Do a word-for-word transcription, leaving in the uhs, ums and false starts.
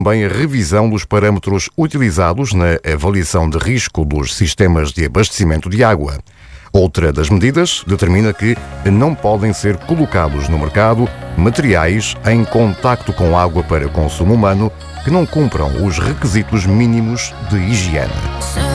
também a revisão dos parâmetros utilizados na avaliação de risco dos sistemas de abastecimento de água. Outra das medidas determina que não podem ser colocados no mercado materiais em contacto com água para consumo humano que não cumpram os requisitos mínimos de higiene.